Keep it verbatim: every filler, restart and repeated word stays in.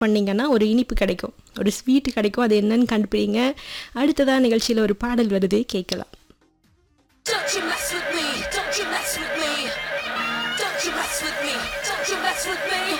பண்ணீங்கன்னா ஒரு இனிப்பு கிடைக்கும், ஒரு ஸ்வீட் கிடைக்கும். அது என்னன்னு கண்டுபிடிங்க. அடுத்ததான் நிகழ்ச்சியில் ஒரு பாடல் வருது, கேட்கலாம். Don't you mess with me, don't you mess with me, don't you mess with me, don't you mess with me.